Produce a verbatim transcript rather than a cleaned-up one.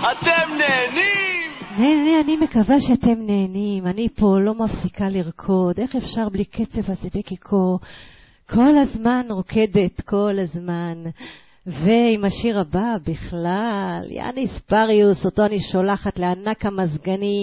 אתם נהנים? נהנה, אני מקווה שאתם נהנים. אני פה לא מפסיקה לרקוד. איך אפשר בלי קצב הזה בקיקו? כל הזמן רוקדת, כל הזמן. ועם השיר הבא בכלל, יאניס פריוס, אותו אני שולחת לענק המזגנים.